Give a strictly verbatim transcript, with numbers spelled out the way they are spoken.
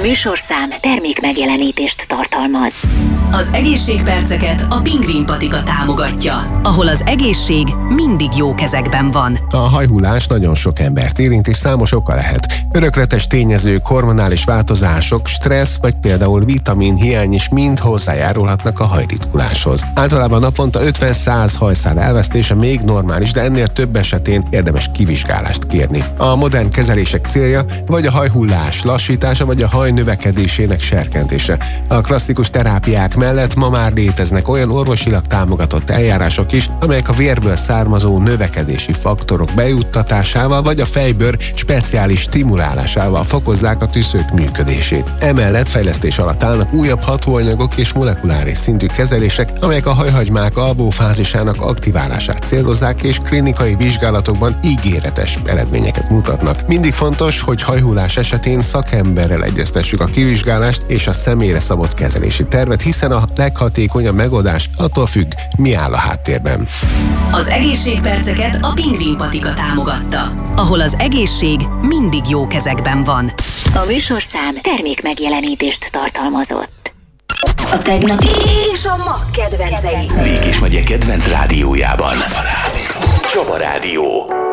műsorszám termék megjelenítést tartalmaz. Az egészségperceket a Pingvin patika támogatja, ahol az egészség mindig jó kezekben van. A hajhullás nagyon sok embert érint, és számos oka lehet. Örökletes tényezők, hormonális változások, stressz vagy például vitaminhiány is mind hozzájárulhatnak a hajritkuláshoz. Általában naponta ötven-száz hajszál elvesztése még normális, de ennél több esetén érdemes kivizsgálást kérni. A modern kezelések célja vagy a hajhullás lassítása, vagy a haj növekedésének serkentése. A klasszikus terápiák mellett ma már léteznek olyan orvosilag támogatott eljárások is, amelyek a vérből származó növekedési faktorok bejuttatásával vagy a fejbőr speciális stimulálásával fokozzák a tüszők működését. Emellett fejlesztés alatt állnak újabb hatóanyagok és molekuláris szintű kezelések, amelyek a hajhagymák alvófázisának aktiválását célozzák, és klinikai vizsgálatokban ígéretes eredményeket mutatnak. Mindig fontos, hogy hajhullás esetén szakemberrel egyeztessük a kivizsgálást és a személyre szabott kezelési tervet, hiszen a leghatékonyabb megoldás attól függ, mi áll a háttérben. Az egészségperceket a Pingvin patika támogatta, ahol az egészség mindig jó kezekben van. A műsorszám termék megjelenítést tartalmazott. A tegnapi és a ma kedvencei. Békés megye kedvenc rádiójában. Csaba Rádió.